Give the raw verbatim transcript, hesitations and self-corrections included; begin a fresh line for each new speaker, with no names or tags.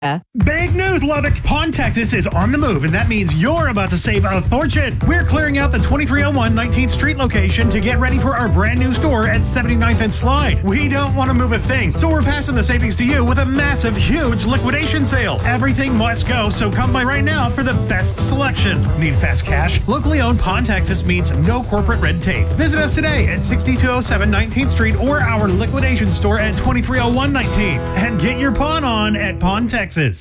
Big news, Lubbock! Pawn Texas is on the move, and that means you're about to save a fortune. We're clearing out the twenty-three oh one nineteenth Street location to get ready for our brand new store at seventy-ninth and Slide. We don't want to move a thing, so we're passing the savings to you with a massive, huge liquidation sale. Everything must go, so come by right now for the best selection. Need fast cash? Locally owned Pawn Texas means no corporate red tape. Visit us today at sixty-two oh seven nineteenth Street or our liquidation store at twenty-three oh one nineteenth. And get your pawn on at Pawn Texas.